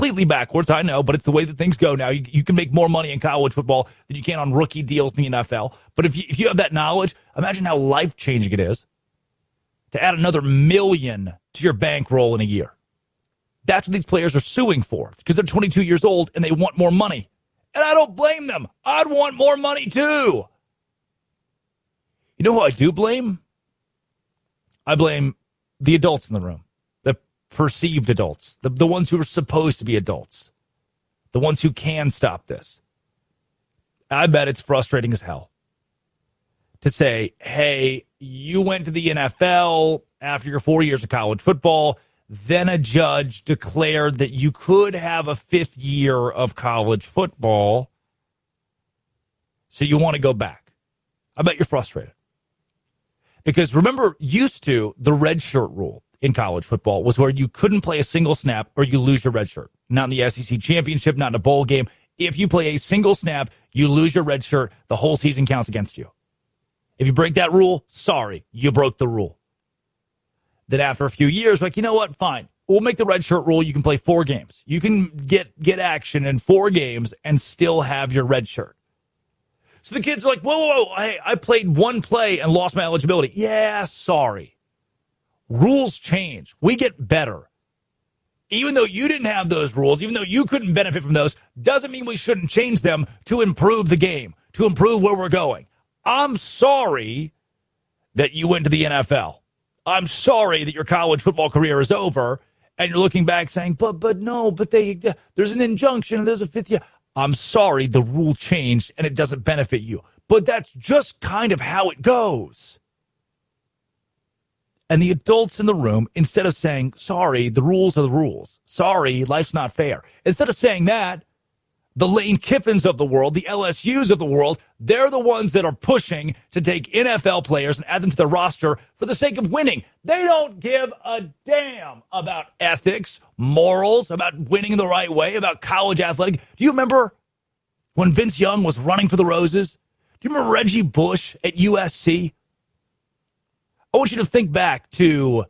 completely backwards, I know, but it's the way that things go now. You can make more money in college football than you can on rookie deals in the NFL. But if you have that knowledge, imagine how life-changing it is to add another $1 million to your bankroll in a year. That's what these players are suing for, because they're 22 years old and they want more money. And I don't blame them. I'd want more money too. You know who I do blame? I blame the adults in the room, the perceived adults, the ones who are supposed to be adults, the ones who can stop this. I bet it's frustrating as hell to say, hey, you went to the NFL after your 4 years of college football, then a judge declared that you could have a 5th year of college football, so you want to go back. I bet you're frustrated. Because remember, used to, the red shirt rule in college football was where you couldn't play a single snap or you lose your red shirt. Not in the SEC championship, not in a bowl game. If you play a single snap, you lose your red shirt. The whole season counts against you. If you break that rule, sorry, you broke the rule. Then after a few years, like, you know what, fine. We'll make the red shirt rule. You can play 4 games. You can get action in 4 games and still have your red shirt. So the kids are like, whoa, hey, I played 1 play and lost my eligibility. Yeah, sorry. Rules change. We get better. Even though you didn't have those rules, even though you couldn't benefit from those, doesn't mean we shouldn't change them to improve the game, to improve where we're going. I'm sorry that you went to the NFL. I'm sorry that your college football career is over, and you're looking back saying, but there's an injunction, there's a 5th year. I'm sorry, the rule changed, and it doesn't benefit you. But that's just kind of how it goes. And the adults in the room, instead of saying, sorry, the rules are the rules. Sorry, life's not fair. Instead of saying that, the Lane Kiffins of the world, the LSUs of the world, they're the ones that are pushing to take NFL players and add them to their roster for the sake of winning. They don't give a damn about ethics, morals, about winning the right way, about college athletic. Do you remember when Vince Young was running for the Roses? Do you remember Reggie Bush at USC? I want you to think back to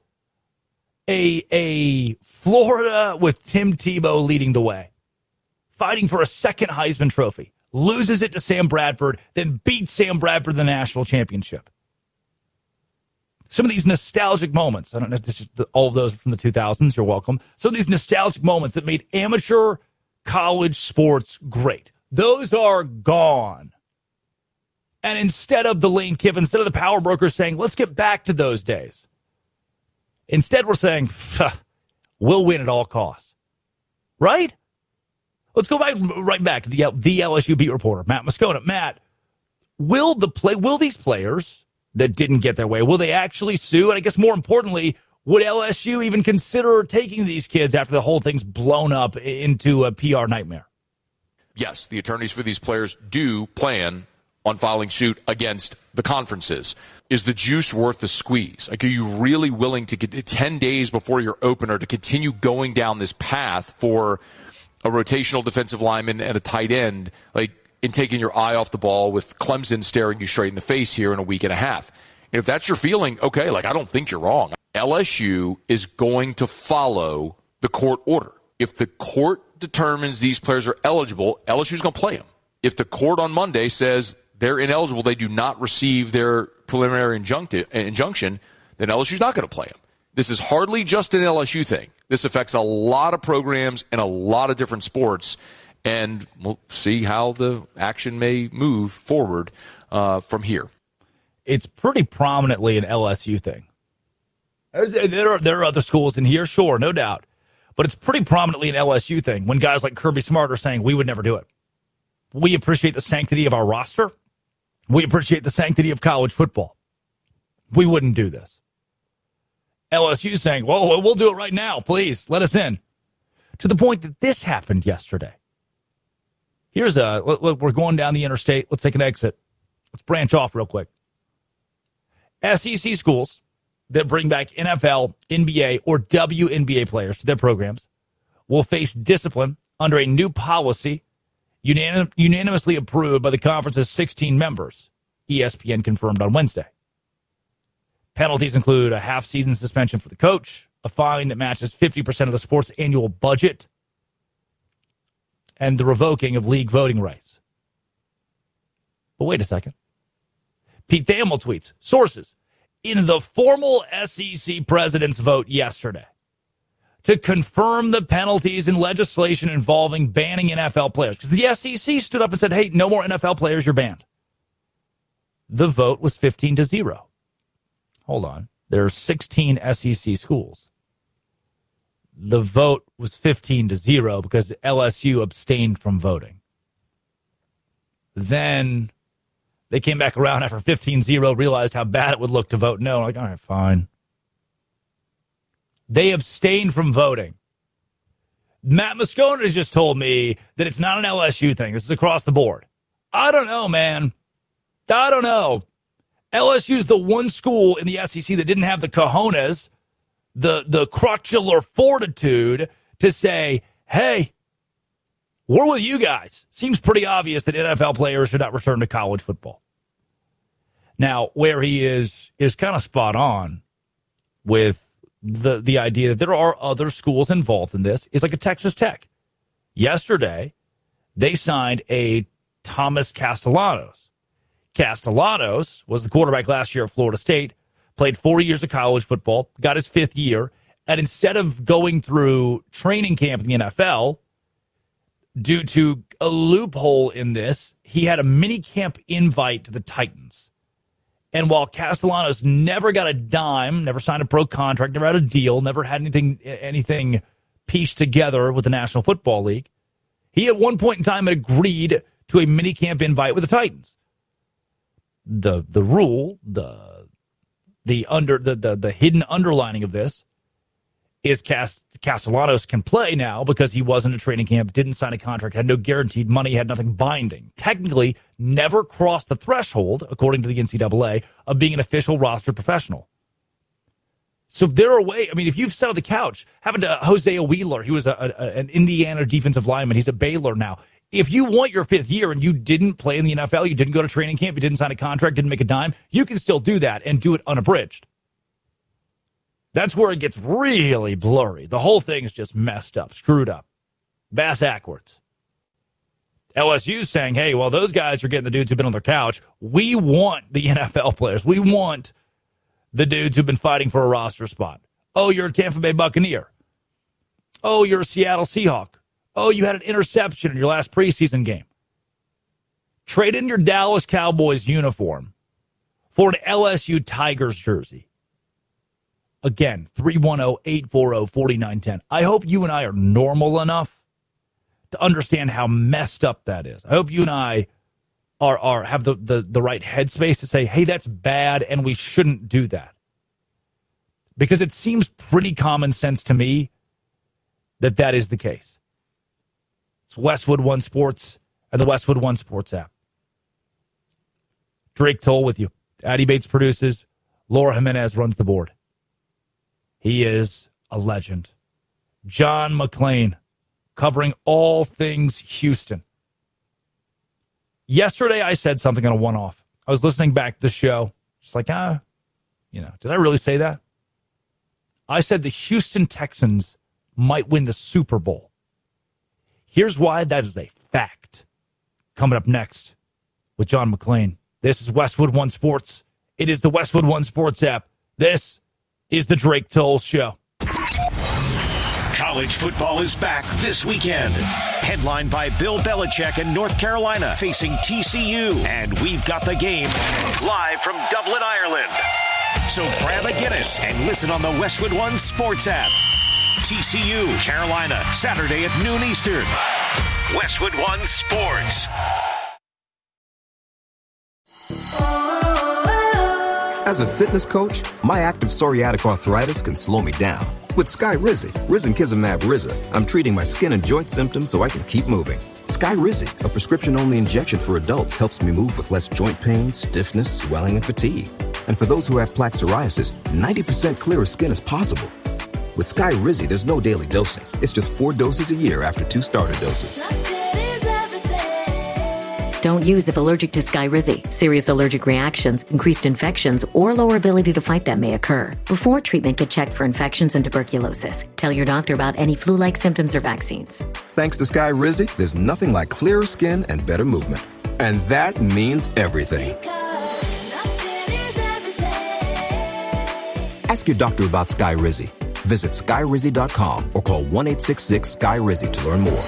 a Florida with Tim Tebow leading the way, fighting for a 2nd Heisman Trophy, loses it to Sam Bradford, then beats Sam Bradford in the national championship. Some of these nostalgic moments, I don't know if this is all of those from the 2000s, you're welcome. Some of these nostalgic moments that made amateur college sports great, those are gone. And instead of the Lane Kiffin, instead of the power brokers saying, let's get back to those days, instead we're saying, we'll win at all costs. Right? Let's go right back to the LSU beat reporter, Matt Moscona. Matt, will these players that didn't get their way, will they actually sue? And I guess more importantly, would LSU even consider taking these kids after the whole thing's blown up into a PR nightmare? Yes, the attorneys for these players do plan on filing suit against the conferences. Is the juice worth the squeeze? Like, are you really willing to get 10 days before your opener to continue going down this path for a rotational defensive lineman and a tight end, like, in taking your eye off the ball with Clemson staring you straight in the face here in a week and a half? And if that's your feeling, okay, like, I don't think you're wrong. LSU is going to follow the court order. If the court determines these players are eligible, LSU's going to play them. If the court on Monday says they're ineligible, they do not receive their preliminary injunction, then LSU's not going to play them. This is hardly just an LSU thing. This affects a lot of programs and a lot of different sports, and we'll see how the action may move forward from here. It's pretty prominently an LSU thing. There are other schools in here, sure, no doubt. But it's pretty prominently an LSU thing when guys like Kirby Smart are saying, we would never do it. We appreciate the sanctity of our roster. We appreciate the sanctity of college football. We wouldn't do this. LSU saying, well, we'll do it right now. Please, let us in. To the point that this happened yesterday. We're going down the interstate. Let's take an exit. Let's branch off real quick. SEC schools that bring back NFL, NBA, or WNBA players to their programs will face discipline under a new policy unanimously approved by the conference's 16 members, ESPN confirmed on Wednesday. Penalties include a half-season suspension for the coach, a fine that matches 50% of the sport's annual budget, and the revoking of league voting rights. But wait a second. Pete Thamel tweets, sources, in the formal SEC president's vote yesterday to confirm the penalties in legislation involving banning NFL players, because the SEC stood up and said, hey, no more NFL players, you're banned. The vote was 15-0. Hold on. There are 16 SEC schools. The vote was 15-0 because LSU abstained from voting. Then they came back around after 15-0, realized how bad it would look to vote no. Like, all right, fine. They abstained from voting. Matt Moscona has just told me that it's not an LSU thing. This is across the board. I don't know, man. I don't know. LSU's the one school in the SEC that didn't have the cojones, the crotchular fortitude to say, hey, we're with you guys. Seems pretty obvious that NFL players should not return to college football. Now, where he is kind of spot on with the idea that there are other schools involved in this is like a Texas Tech. Yesterday, they signed a Thomas Castellanos. Castellanos was the quarterback last year at Florida State, played 4 years of college football, got his fifth year, and instead of going through training camp in the NFL, due to a loophole in this, he had a mini camp invite to the Titans. And while Castellanos never got a dime, never signed a pro contract, never had a deal, never had anything pieced together with the National Football League, he at one point in time had agreed to a mini camp invite with the Titans. The rule, the hidden underlining of this is Castellanos can play now because he wasn't at training camp, didn't sign a contract, had no guaranteed money, had nothing binding. Technically, never crossed the threshold, according to the NCAA, of being an official roster professional. So there are ways. I mean, if you've sat on the couch, happened to Hosea Wheeler, he was an Indiana defensive lineman. He's at Baylor now. If you want your fifth year and you didn't play in the NFL, you didn't go to training camp, you didn't sign a contract, didn't make a dime, you can still do that and do it unabridged. That's where it gets really blurry. The whole thing is just messed up, screwed up, bass-ackwards. LSU's saying, hey, well, those guys are getting the dudes who've been on their couch. We want the NFL players. We want the dudes who've been fighting for a roster spot. Oh, you're a Tampa Bay Buccaneer. Oh, you're a Seattle Seahawk. Oh, you had an interception in your last preseason game. Trade in your Dallas Cowboys uniform for an LSU Tigers jersey. Again, 310-840-4910. I hope you and I are normal enough to understand how messed up that is. I hope you and I have the right headspace to say, hey, that's bad and we shouldn't do that. Because it seems pretty common sense to me that is the case. It's Westwood One Sports and the Westwood One Sports app. Drake Toll with you. Addy Bates produces. Laura Jimenez runs the board. He is a legend. John McClain, covering all things Houston. Yesterday, I said something on a one-off. I was listening back to the show. Just like, did I really say that? I said the Houston Texans might win the Super Bowl. Here's why that is a fact. Coming up next with John McClain. This is Westwood One Sports. It is the Westwood One Sports app. This is the Drake Toll Show. College football is back this weekend. Headlined by Bill Belichick in North Carolina facing TCU. And we've got the game live from Dublin, Ireland. So grab a Guinness and listen on the Westwood One Sports app. TCU, Carolina, Saturday at noon Eastern. Westwood One Sports. As a fitness coach, my active psoriatic arthritis can slow me down. With Skyrizi, Risankizumab Riza, I'm treating my skin and joint symptoms so I can keep moving. Skyrizi, a prescription-only injection for adults, helps me move with less joint pain, stiffness, swelling, and fatigue. And for those who have plaque psoriasis, 90% clearer skin is possible. With Skyrizi, there's no daily dosing. It's just 4 doses a year after 2 starter doses. Don't use if allergic to Skyrizi. Serious allergic reactions, increased infections, or lower ability to fight them may occur. Before treatment, get checked for infections and tuberculosis. Tell your doctor about any flu-like symptoms or vaccines. Thanks to Skyrizi, there's nothing like clearer skin and better movement. And that means everything. Ask your doctor about Skyrizi. Visit Skyrizi.com or call 1-866-SKY-RIZI to learn more.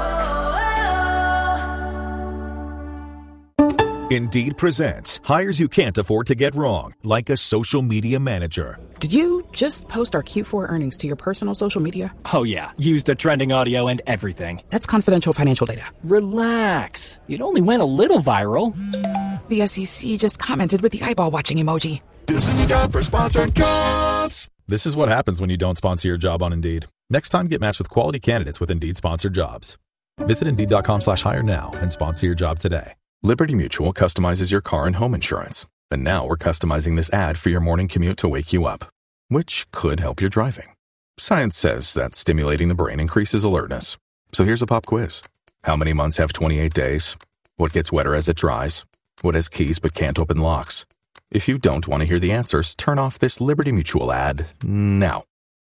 Indeed presents hires you can't afford to get wrong, like a social media manager. Did you just post our Q4 earnings to your personal social media? Oh yeah, used a trending audio and everything. That's confidential financial data. Relax. It only went a little viral. The SEC just commented with the eyeball watching emoji. This is a job for sponsored jobs. This is what happens when you don't sponsor your job on Indeed. Next time, get matched with quality candidates with Indeed sponsored jobs. Visit Indeed.com/hire now and sponsor your job today. Liberty Mutual customizes your car and home insurance. And now we're customizing this ad for your morning commute to wake you up, which could help your driving. Science says that stimulating the brain increases alertness. So here's a pop quiz. How many months have 28 days? What gets wetter as it dries? What has keys but can't open locks? If you don't want to hear the answers, turn off this Liberty Mutual ad now.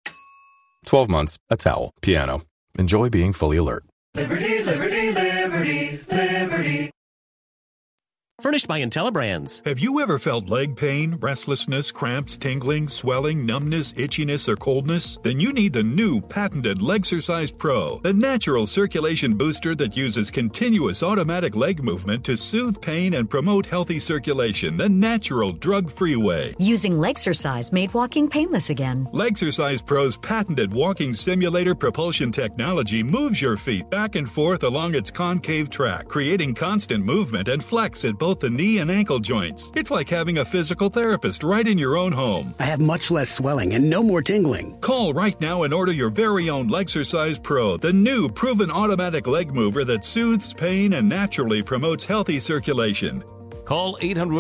12 months, a towel, piano. Enjoy being fully alert. Liberty, liberty, liberty, liberty. Furnished by IntelliBrands. Have you ever felt leg pain, restlessness, cramps, tingling, swelling, numbness, itchiness, or coldness? Then you need the new patented Legsercise Pro, the natural circulation booster that uses continuous automatic leg movement to soothe pain and promote healthy circulation the natural, drug-free way. Using Legsercise made walking painless again. Legsercise Pro's patented walking simulator propulsion technology moves your feet back and forth along its concave track, creating constant movement and flex at both the knee and ankle joints. It's like having a physical therapist right in your own home. I have much less swelling and no more tingling. Call right now and order your very own Legsercise Pro, the new proven automatic leg mover that soothes pain and naturally promotes healthy circulation. Call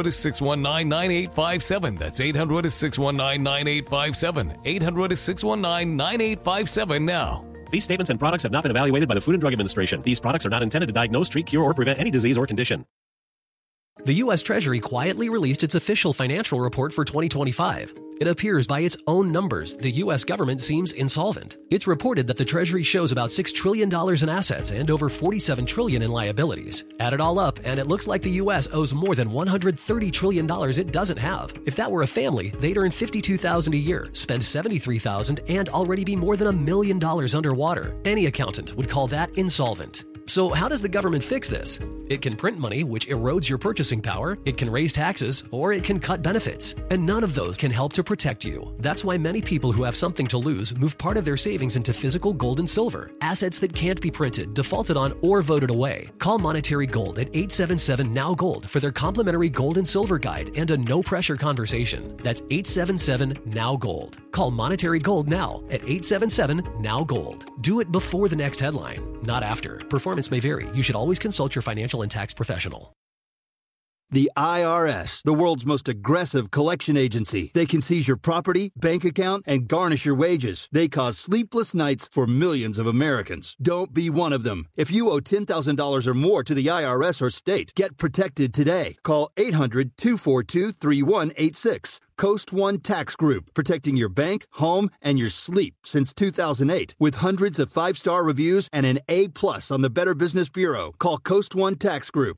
800-619-9857. That's 800-619-9857. 800-619-9857 now. These statements and products have not been evaluated by the Food and Drug Administration. These products are not intended to diagnose, treat, cure, or prevent any disease or condition. The U.S. Treasury quietly released its official financial report for 2025. It appears by its own numbers, the U.S. government seems insolvent. It's reported that the Treasury shows about $6 trillion in assets and over $47 trillion in liabilities. Add it all up, and it looks like the U.S. owes more than $130 trillion it doesn't have. If that were a family, they'd earn $52,000 a year, spend $73,000, and already be more than $1 million underwater. Any accountant would call that insolvent. So how does the government fix this? It can print money, which erodes your purchasing power, it can raise taxes, or it can cut benefits. And none of those can help to protect you. That's why many people who have something to lose move part of their savings into physical gold and silver, assets that can't be printed, defaulted on, or voted away. Call Monetary Gold at 877-NOW-GOLD for their complimentary gold and silver guide and a no-pressure conversation. That's 877-NOW-GOLD. Call Monetary Gold now at 877-NOW-GOLD. Do it before the next headline, not after. Performance may vary. You should always consult your financial and tax professional. The IRS, the world's most aggressive collection agency. They can seize your property, bank account, and garnish your wages. They cause sleepless nights for millions of Americans. Don't be one of them. If you owe $10,000 or more to the IRS or state, get protected today. Call 800-242-3186. Coast One Tax Group, protecting your bank, home, and your sleep since 2008. With hundreds of 5-star reviews and an A+ on the Better Business Bureau. Call Coast One Tax Group,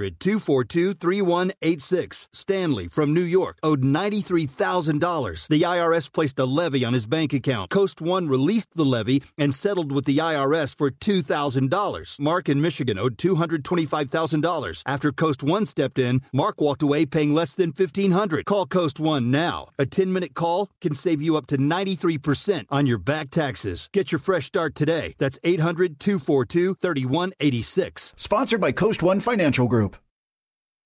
800-242-3186. Stanley from New York owed $93,000. The IRS placed a levy on his bank account. Coast One released the levy and settled with the IRS for $2,000. Mark in Michigan owed $225,000. After Coast One stepped in, Mark walked away paying less than $1,500. Call Coast One now. A 10-minute call can save you up to 93% on your back taxes. Get your fresh start today. That's 800-242-3186. Sponsored by Coast One Financial Group.